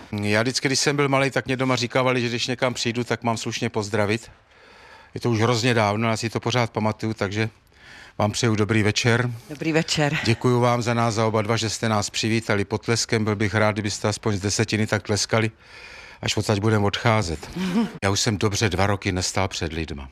Já vždycky, když jsem byl malý, tak mě doma říkávali, že když někam přijdu, tak mám slušně pozdravit. Je to už hrozně dávno, já si to pořád pamatuju, takže vám přeju dobrý večer. Dobrý večer. Děkuju vám za nás, za oba dva, že jste nás přivítali potleskem. Byl bych rád, kdybyste aspoň z 10 tak tleskali, až odsaď budeme odcházet. Já už jsem dobře 2 roky nestál před lidma.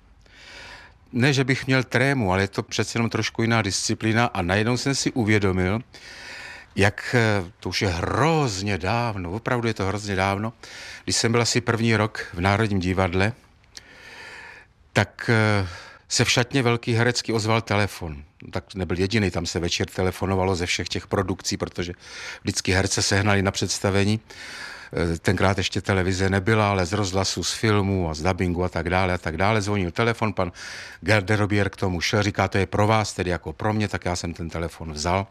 Ne, že bych měl trému, ale je to přece jenom trošku jiná disciplína a najednou jsem si uvědomil, jak to už je hrozně dávno, opravdu je to hrozně dávno, když jsem byl asi 1. rok v Národním divadle, tak se v šatně Velký herecký ozval telefon. Tak nebyl jediný, tam se večer telefonovalo ze všech těch produkcí, protože vždycky herce sehnali na představení. Tenkrát ještě televize nebyla, ale z rozhlasu, z filmů a z dabingu a tak dále. Zvonil telefon, pan garderobier k tomu šel, říká, to je pro vás, tedy jako pro mě, tak já jsem ten telefon vzal.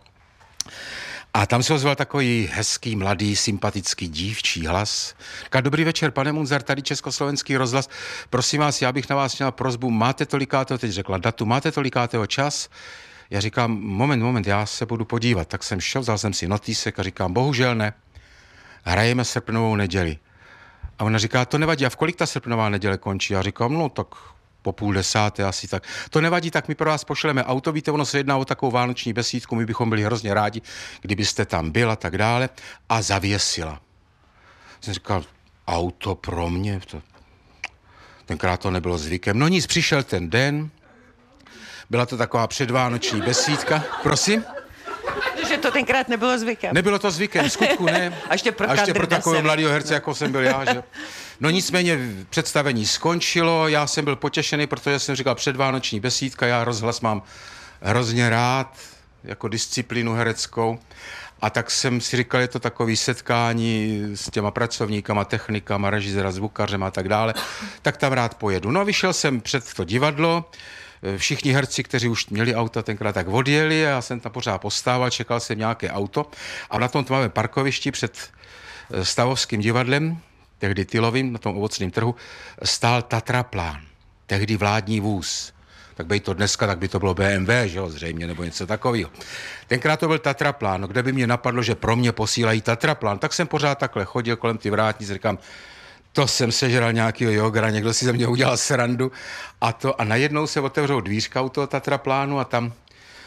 A tam se ozval takový hezký, mladý, sympatický dívčí hlas. Říká, dobrý večer, pane Munzar, tady Československý rozhlas. Prosím vás, já bych na vás měla prosbu, máte tolikátého, teď řekla datu, máte tolikátého čas? Já říkám, moment, já se budu podívat. Tak jsem šel, vzal jsem si notýsek a říkám, bohužel ne, hrajeme srpnovou neděli. A ona říká, to nevadí, a v kolik ta srpnová neděle končí? Já říkám, no tak po 9:30 asi tak. To nevadí, tak my pro vás pošleme auto, víte, ono se jedná o takovou vánoční besídku, my bychom byli hrozně rádi, kdybyste tam byl a tak dále. A zavěsila. Jsem říkal, auto pro mě? Tenkrát to nebylo zvykem. No nic, přišel ten den, byla to taková předvánoční besídka. Prosím? Že to tenkrát nebylo zvykem. Nebylo to zvykem, v skutku ne. A ještě pro takového mladého herce, jako jsem byl já, že? No nicméně představení skončilo, já jsem byl potěšený, protože jsem říkal předvánoční besídka, já rozhlas mám hrozně rád, jako disciplínu hereckou. A tak jsem si říkal, je to takový setkání s těma pracovníkama, technikama, režiséra, zvukařem a tak dále, tak tam rád pojedu. No a vyšel jsem před to divadlo, všichni herci, kteří už měli auta tenkrát, tak odjeli a já jsem tam pořád postával, čekal jsem nějaké auto a na tom tmavém parkovišti před Stavovským divadlem, tehdy Tylovým, na tom ovocném trhu, stál Tatraplán, tehdy vládní vůz. Tak by to dneska, tak by to bylo BMW, že jo, zřejmě, nebo něco takového. Tenkrát to byl Tatraplán, no kde by mě napadlo, že pro mě posílají Tatraplán, tak jsem pořád takhle chodil kolem ty vrátnice, říkám, to jsem sežral nějakýho jogra, někdo si ze mě udělal srandu a najednou se otevřou dvířka u toho Tatraplánu a tam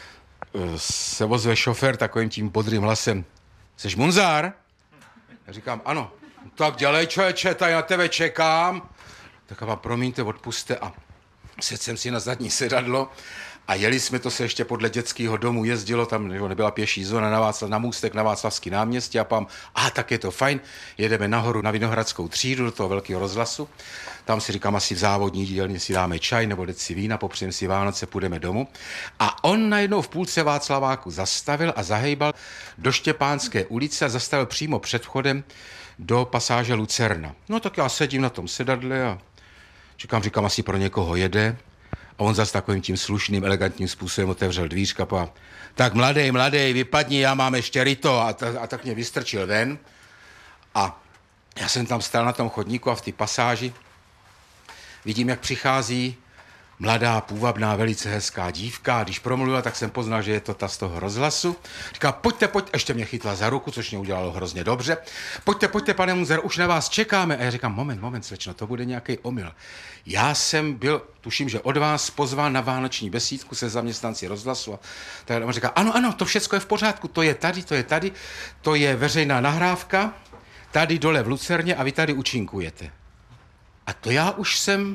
se ozve šofér takovým tím bodrým hlasem. Jseš Munzar? Já říkám, ano. Tak dělej, člověče, tady na tebe čekám. Tak vám promiňte, odpuste a sedl jsem si na zadní sedadlo a jeli jsme, to se ještě podle dětského domu jezdilo, tam nebyla pěší zóna na můstek na Václavský náměstí a pám, tak je to fajn, jedeme nahoru na Vinohradskou třídu do toho velkého rozhlasu, tam si říkám, asi v závodní dílně si dáme čaj nebo deci vína, popřejeme si Vánoce, půjdeme domů. A on najednou v půlce Václaváku zastavil a zahejbal do Štěpánské ulice a zastavil přímo před vchodem do pasáže Lucerna. No tak já sedím na tom sedadle a říkám, asi pro někoho jede. A on zase takovým tím slušným, elegantním způsobem otevřel dvířka a tak mladej, vypadni, já mám ještě ryto. A tak mě vystrčil ven. A já jsem tam stál na tom chodníku a v té pasáži vidím, jak přichází mladá, půvabná, velice hezká dívka. A když promluvila, tak jsem poznal, že je to ta z toho rozhlasu. Říká, pojďte, ještě mě chytla za ruku, což mě udělalo hrozně dobře. Pojďte, pane Munzar, už na vás čekáme. A já říkám, moment, slečno, to bude nějaký omyl. Já jsem byl, tuším, že od vás pozván na vánoční besídku se zaměstnanci rozhlasu. A tak on říká, ano, to všechno je v pořádku, to je tady, to je veřejná nahrávka, tady dole v Lucerně a vy tady účinkujete. A to já už jsem...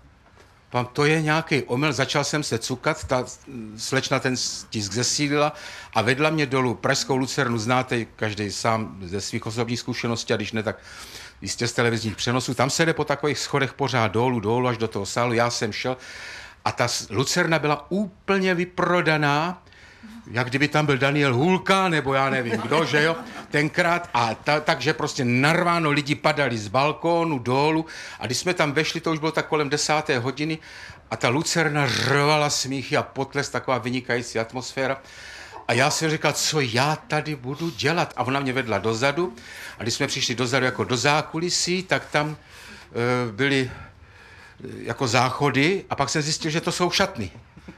To je nějaký omyl, začal jsem se cukat, ta slečna ten tisk zesílila a vedla mě dolů. Pražskou Lucernu znáte každý sám ze svých osobních zkušeností, a když ne, tak jistě z televizních přenosů. Tam se jde po takových schodech pořád dolů až do toho sálu, já jsem šel a ta Lucerna byla úplně vyprodaná, jak kdyby tam byl Daniel Hůlka, nebo já nevím kdo, že jo, tenkrát. Takže prostě narváno, lidi padali z balkónu dolů a když jsme tam vešli, to už bylo tak kolem 10. hodiny a ta Lucerna řvala smíchy a potles, taková vynikající atmosféra. A já jsem říkal, co já tady budu dělat? A ona mě vedla dozadu a když jsme přišli dozadu jako do zákulisí, tak tam byly jako záchody a pak jsem zjistil, že to jsou šatny.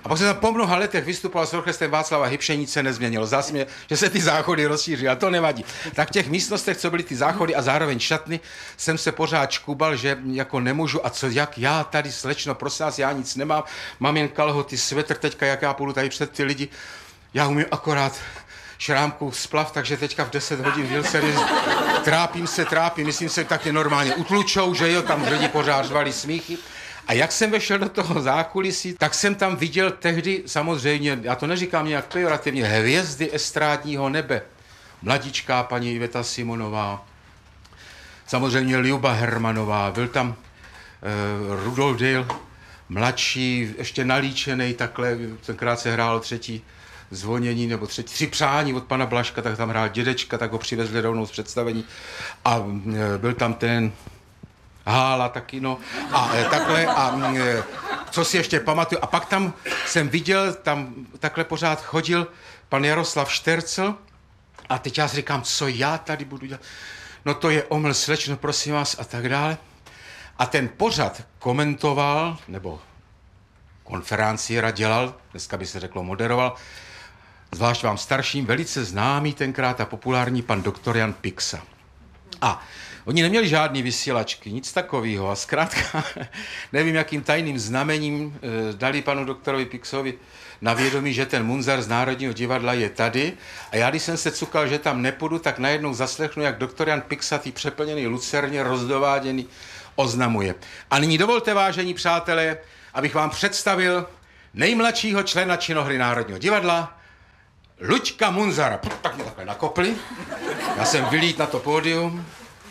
A pak jsem tam po mnoha letech vystupoval s orchestrem Václava Hybše, nic se nezměnilo. Zdá se mě, že se ty záchody rozšířily, a to nevadí. Tak v těch místnostech, co byly ty záchody a zároveň šatny, jsem se pořád škubal, že jako nemůžu, a co, jak já tady, slečno, prosím vás, já nic nemám, mám jen kalhoty, svetr, teďka, jak já půjdu tady před ty lidi, já umím akorát šrámku splav, takže teďka v 10 hodin Wilsery trápím, myslím se, tak je normálně utlučou, že jo, tam lidi pořád řvali smíchy. A jak jsem vešel do toho zákulisí, tak jsem tam viděl tehdy, samozřejmě, já to neříkám nějak pejorativně, hvězdy estrádního nebe. Mladičká paní Iveta Simonová, samozřejmě Ljuba Hermanová, byl tam Rudolf Dale, mladší, ještě nalíčený, takhle, tenkrát se hrálo třetí zvonění, nebo tři přání od pana Blažka, tak tam hrál dědečka, tak ho přivezli rovnou z představení. A byl tam ten Hála taky, no. A takhle, a co si ještě pamatuju. A pak tam jsem viděl, tam takhle pořád chodil pan Jaroslav Štercl. A teď já si říkám, co já tady budu dělat? No to je omyl, slečno, prosím vás, a tak dále. A ten pořad komentoval, nebo konferenciéra dělal, dneska by se řeklo moderoval, zvlášť vám starším, velice známý tenkrát a populární pan doktor Jan Pixa. A oni neměli žádný vysílačky, nic takového. A zkrátka, nevím, jakým tajným znamením dali panu doktorovi Pixovi na vědomí, že ten Munzar z Národního divadla je tady. A já, když jsem se cukal, že tam nepůjdu, tak najednou zaslechnu, jak doktor Jan Pixa, tý přeplněný lucerně, rozdováděný, oznamuje. A nyní dovolte, vážení přátelé, abych vám představil nejmladšího člena činohry Národního divadla, Luďka Munzara. Tak mě takhle nakopli. Já jsem vylít na to pódium.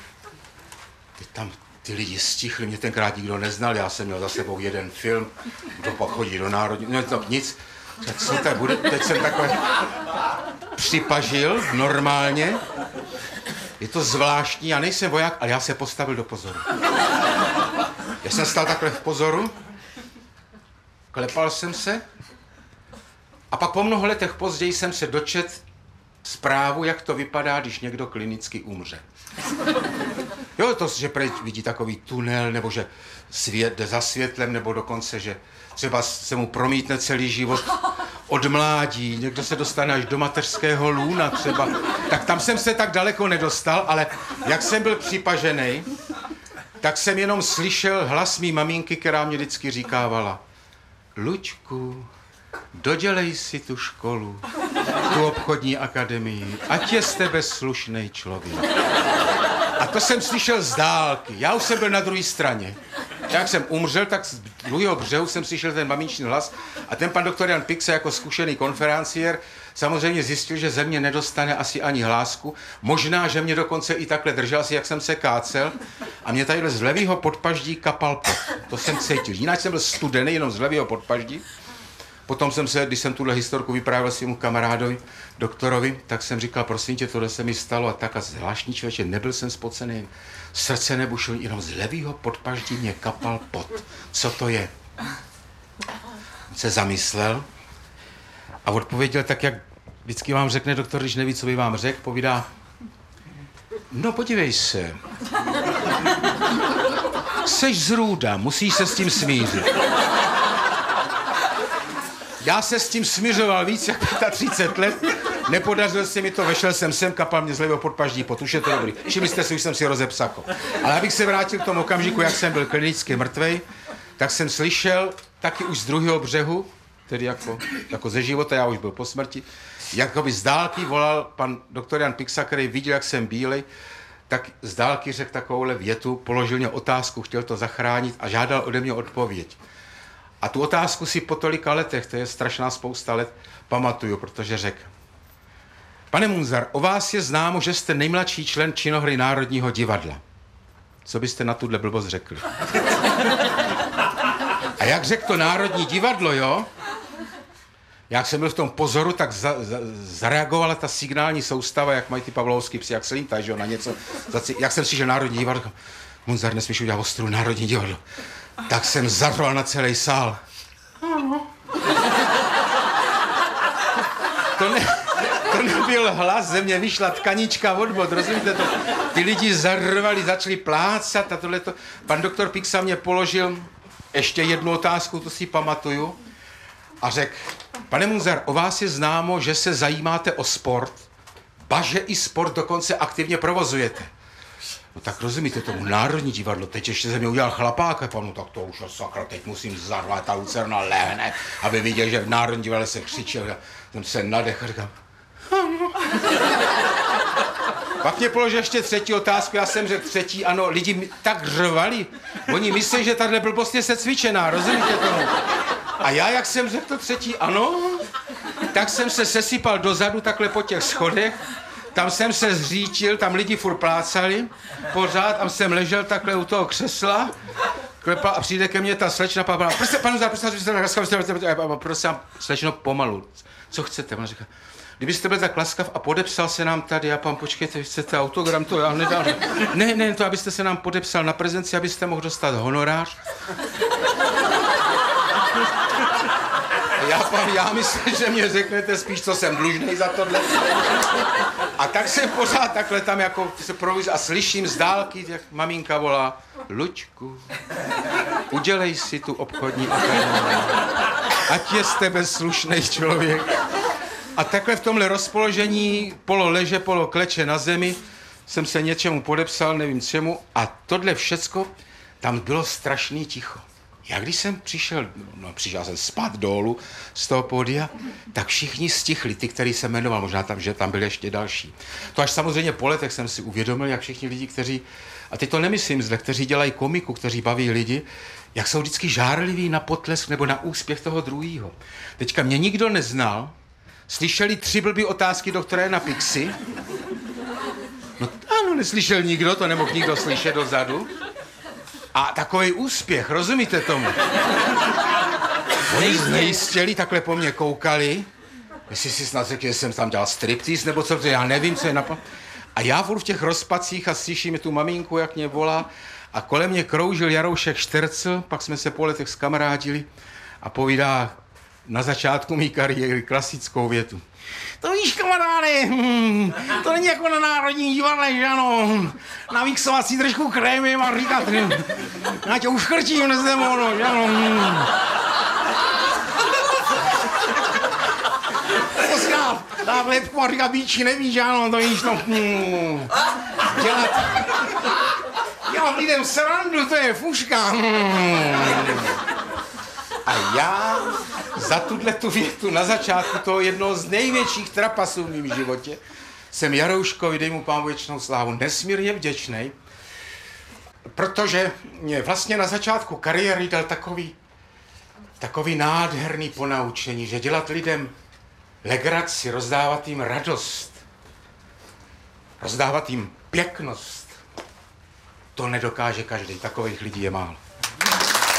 Teď tam ty lidi stichli, mě tenkrát nikdo neznal, já jsem měl za sebou jeden film, kdo pak chodí do Národního, no to nic. Co to bude? Teď jsem takhle připažil normálně. Je to zvláštní, já nejsem voják, ale já se postavil do pozoru. Já jsem stál takhle v pozoru, klepal jsem se a pak po mnoho letech později jsem se dočet zprávu, jak to vypadá, když někdo klinicky umře. Jo, to, že prej vidí takový tunel, nebo že svět jde za světlem, nebo dokonce, že třeba se mu promítne celý život od mládí, někdo se dostane až do mateřského lůna třeba. Tak tam jsem se tak daleko nedostal, ale jak jsem byl připažený, tak jsem jenom slyšel hlas mý maminky, která mě vždycky říkávala: Luďku, dodělej si tu školu, tu obchodní akademii, ať je z tebe slušnej člověk. A to jsem slyšel z dálky. Já už jsem byl na druhé straně. Jak jsem umřel, tak z druhého břehu jsem slyšel ten maminčný hlas a ten pan doktor Jan Pixa jako zkušený konferenciér samozřejmě zjistil, že ze mě nedostane asi ani hlásku. Možná, že mě dokonce i takhle držel, asi jak jsem se kácel, a mě tady z levýho podpaždí kapal pot. To jsem cítil. Jinak jsem byl studený jenom z levýho podpaždí. Potom jsem se, když jsem tuhle historku vyprávěl svému kamarádovi, doktorovi, tak jsem říkal, prosím tě, tohle se mi stalo a tak a zvláštní člověče, nebyl jsem spocený, srdce nebušilo, jenom z levýho podpaždí mě kapal pot. Co to je? On se zamyslel a odpověděl tak, jak vždycky vám řekne doktor, když neví, co by vám řekl, povídá: no podívej se, seš zrůda, musíš se s tím smířit. Já se s tím smiřoval víc jak 35 let, nepodařilo se mi to, vešel jsem sem, kapal mě z levého podpaždí pot, už je to dobrý. Všimli jste si, už jsem si rozepsako. Ale abych se vrátil k tomu okamžiku, jak jsem byl klinicky mrtvej, tak jsem slyšel taky už z druhého břehu, tedy jako ze života, já už byl po smrti, jakoby z dálky volal pan doktor Jan Pixa, který viděl, jak jsem bílej, tak z dálky řekl takovouhle větu, položil mě otázku, chtěl to zachránit a žádal ode mě odpověď. A tu otázku si po tolika letech, to je strašná spousta let, pamatuju, protože řekl: Pane Munzar, o vás je známo, že jste nejmladší člen činohry Národního divadla. Co byste na tuhle blbost řekli? A jak řekl to Národní divadlo, jo? Jak jsem byl v tom pozoru, tak zareagovala ta signální soustava, jak mají ty pavlovský psi, jak slintají, že jo, na něco. Jak jsem slyšel Národní divadlo, Munzar, nesmíš udělat ostrou Národní divadlo. Tak jsem zařval na celý sál. To nebyl hlas, ze mě vyšla tkanička od bod, rozumíte to? Ty lidi zarvali, začali plácat a tohleto. Pan doktor Pixa mě položil ještě jednu otázku, to si pamatuju. a řekl, pane Munzar, o vás je známo, že se zajímáte o sport, ba že i sport dokonce aktivně provozujete. No tak rozumíte tomu, Národní divadlo, teď ještě ze mě udělal chlapáka, no tak to už sakra, teď musím zarvat, ta Lucerna lehne, aby viděl, že v Národní divadle se křičel. Já jsem se nadechl a říkám, ano. Pak mě položil ještě třetí otázku, já jsem řekl třetí, ano, lidi tak řvali. Oni myslí, že tahle blbost je se cvičená, rozumíte tomu? A já, jak jsem řekl to třetí, ano, tak jsem se sesypal dozadu takhle po těch schodech, tam jsem se zřítil, tam lidi furt plácali, pořád, tam jsem ležel takhle u toho křesla, klepal a přijde ke mně ta slečna, prosím, slečno, pomalu, co chcete? Ona říká, kdybyste byl tak laskav a podepsal se nám tady, a pan, počkejte, chcete autogram, to já nedám. Ne, to abyste se nám podepsal na prezenci, abyste mohl dostat honorář. Já myslím, že mě řeknete spíš, co jsem dlužný za tohle. A tak jsem pořád takhle tam jako se províz a slyším z dálky, jak maminka volá, Luďku, udělej si tu obchodní akademii, ať je z tebe slušnej člověk. A takhle v tomhle rozpoložení, polo leže, polo kleče na zemi, jsem se něčemu podepsal, nevím čemu, a tohle všecko, tam bylo strašný ticho. Já když jsem přišel jsem spát dolů z toho pódia, tak všichni stichli, ty, který jsem jmenoval, možná tam, že tam byli ještě další. To až samozřejmě po letech jsem si uvědomil, jak všichni lidi, kteří, a teď to nemyslím zle, kteří dělají komiku, kteří baví lidi, jak jsou vždycky žárliví na potlesk nebo na úspěch toho druhýho. Teďka mě nikdo neznal, slyšeli 3 blbý otázky doktora Jana Pixy. No ano, neslyšel nikdo, to nemohl nikdo slyšet dozadu. A takový úspěch, rozumíte tomu? Oni znejistěli, takhle po mně koukali, jestli si snad řekl, že jsem tam dělal striptease, nebo co, já nevím, co je napadlo. A já furt v těch rozpacích a slyším tu maminku, jak mě volá, a kolem mě kroužil Jaroušek Štercl, pak jsme se po letech skamarádili a povídá na začátku mý kariéry klasickou větu. To víš, kamaráde, to není jako na Národní divadle, že ano, namixovat si trošku krémem a říkat, já tě uškrtím dnes demono, že ano. Poská, dát lepku a říkat bíči nevíš, že ano, to víš, no, dělat lidem srandu, to je fuška. A já za tu větu na začátku toho jednoho z největších trapasů v mém životě jsem Jarouškovi, dej mu pán věčnou slávu, nesmírně vděčnej, protože mě vlastně na začátku kariéry dal takový nádherný ponaučení, že dělat lidem legraci, rozdávat jim radost, rozdávat jim pěknost, to nedokáže každý, takových lidí je málo.